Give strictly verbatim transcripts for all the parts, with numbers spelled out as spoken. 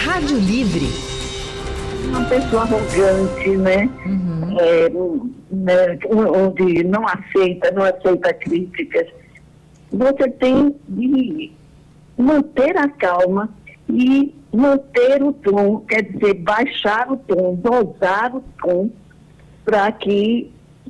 Rádio Livre. Uma pessoa arrogante, né? Uhum. É, né? Onde não aceita, não aceita críticas. Você tem de manter a calma e manter o tom, quer dizer, baixar o tom, dosar o tom, para que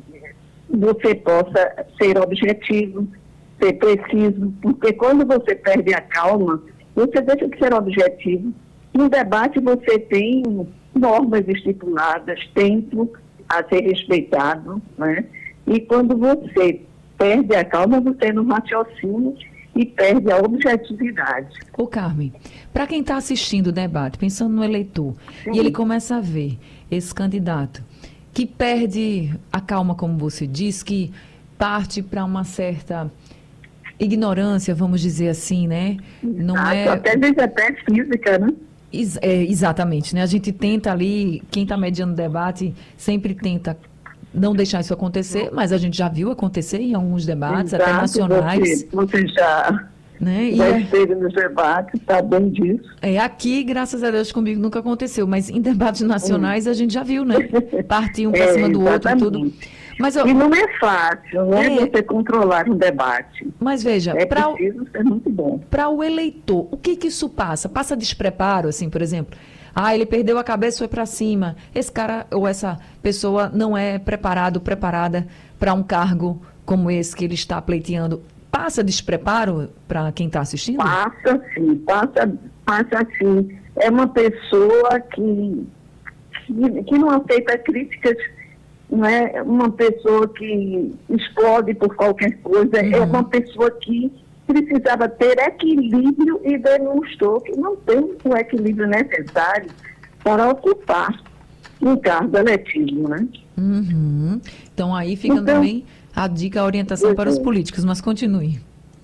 você possa ser objetivo, ser preciso, porque quando você perde a calma, você deixa de ser objetivo. No debate você tem normas estipuladas, tempo a ser respeitado, né? E quando você perde a calma, você não raciocina e perde a objetividade. Ô Carmen, para quem está assistindo o debate, pensando no eleitor, Sim. e ele começa a ver esse candidato que perde a calma, como você diz, que parte para uma certa ignorância, vamos dizer assim, né? Não ah, é até vezes até física, né? Ex- é, exatamente, né? A gente tenta ali, quem está mediando o debate, sempre tenta não deixar isso acontecer, mas a gente já viu acontecer em alguns debates, Exato, até nacionais. Você, você já, né? já E esteve nos debates, está bem disso. é, aqui, graças a Deus, comigo nunca aconteceu, mas em debates nacionais a gente já viu, né? Partir um para É, cima do outro e tudo. exatamente. Mas, eu, E não é fácil, não é, É. você controlar um debate. mas veja, É para preciso ser muito bom. para o eleitor, o que que isso passa? Passa despreparo, assim, por exemplo? Ah, ele perdeu a cabeça e foi para cima. Esse cara ou essa pessoa não é preparado, preparada para um cargo como esse que ele está pleiteando. Passa despreparo para quem está assistindo? Passa sim, passa, passa sim. É uma pessoa que, que, que não aceita críticas, não é uma pessoa que explode por qualquer coisa, Uhum. é uma pessoa que precisava ter equilíbrio e demonstrou que não tem o equilíbrio necessário para ocupar um cargo eletivo, né? Uhum. Então aí fica Então, também a dica, a orientação para os é. políticos, mas continue.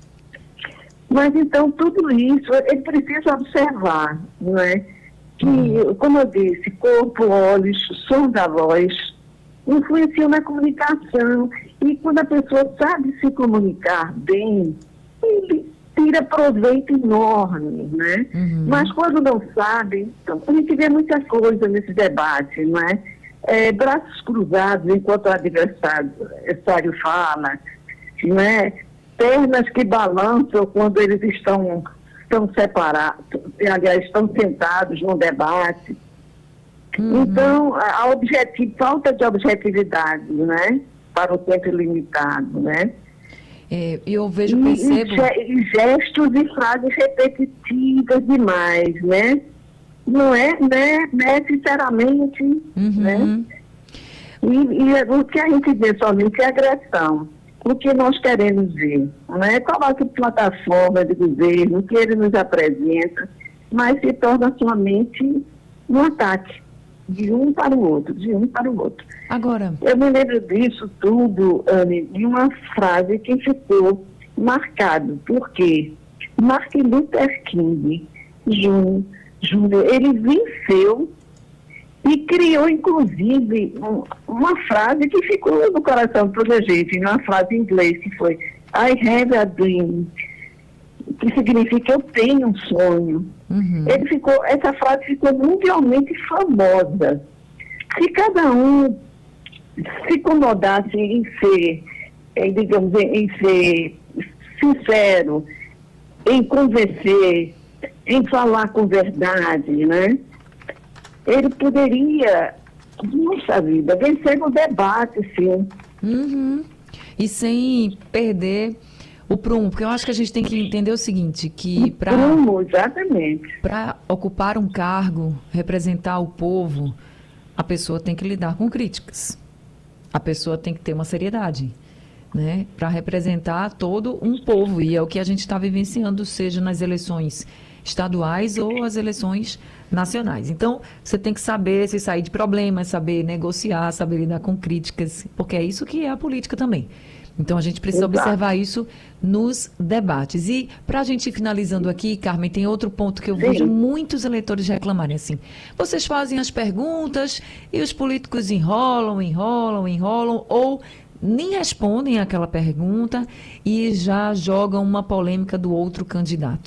Mas então tudo isso, ele precisa observar, não é? Que, Uhum. como eu disse, corpo, olhos, som da voz, influenciam na comunicação. E quando a pessoa sabe se comunicar bem, ele tira proveito enorme, né? Uhum. Mas quando não sabe, então, a gente vê muita coisa nesse debate, não é? É, braços cruzados enquanto o adversário, adversário fala, não é? Pernas que balançam quando eles estão, estão separados, aliás, estão sentados no debate. Uhum. Então, a, a objetivo, falta de objetividade, né? Para o tempo limitado, né? É, eu vejo, E, percebo... e, ge- e gestos e frases repetitivas demais, né? Não é, né, necessariamente, né? Uhum. E, e o que a gente vê somente é agressão. O que nós queremos ver, né? Coloca plataforma de governo, o que ele nos apresenta, mas se torna somente um ataque, de um para o outro, de um para o outro. Agora... Eu me lembro disso tudo, Anne, de uma frase que ficou marcado, porque Martin Luther King Júnior, ele venceu e criou, inclusive, um, uma frase que ficou no coração de toda a gente, uma frase em inglês, que foi I have a dream, que significa eu tenho um sonho. Uhum. Ele ficou, essa frase ficou mundialmente famosa. Se cada um se incomodasse em ser, em, digamos, em ser sincero, em convencer, em falar com verdade, né? Ele poderia, nossa vida, vencer no debate, sim. Uhum. E sem perder o prumo, porque eu acho que a gente tem que entender o seguinte, que para Prumo, exatamente. para ocupar um cargo, representar o povo, a pessoa tem que lidar com críticas. A pessoa tem que ter uma seriedade, né? Para representar todo um povo, e é o que a gente está vivenciando, seja nas eleições estaduais ou as eleições nacionais. Então, você tem que saber se sair de problemas, saber negociar, saber lidar com críticas, porque é isso que é a política também. Então, a gente precisa Exato. observar isso nos debates. E, para a gente ir finalizando aqui, Carmen, tem outro ponto que eu Sim. vejo muitos eleitores reclamarem assim. Vocês fazem as perguntas e os políticos enrolam, enrolam, enrolam, ou nem respondem àquela pergunta e já jogam uma polêmica do outro candidato.